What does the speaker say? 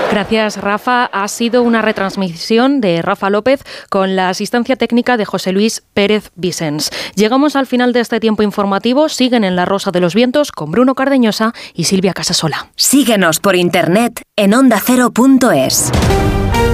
Gracias, Rafa. Ha sido una retransmisión de Rafa López con la asistencia técnica de José Luis Pérez Vicens. Llegamos al final de este tiempo informativo. Siguen en La Rosa de los Vientos con Bruno Cardeñosa y Silvia Casasola. Síguenos por internet en ondacero.es.